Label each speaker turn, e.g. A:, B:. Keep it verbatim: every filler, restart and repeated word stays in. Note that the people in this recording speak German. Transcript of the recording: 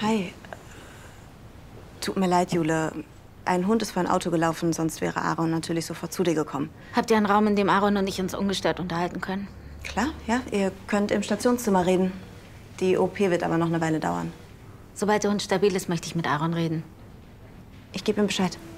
A: Hi. Tut mir leid, Jule. Ein Hund ist vor ein Auto gelaufen, sonst wäre Aaron natürlich sofort zu dir gekommen.
B: Habt ihr einen Raum, in dem Aaron und ich uns ungestört unterhalten können?
A: Klar, ja. Ihr könnt im Stationszimmer reden. Die O P wird aber noch eine Weile dauern.
B: Sobald der Hund stabil ist, möchte ich mit Aaron reden.
A: Ich gebe ihm Bescheid.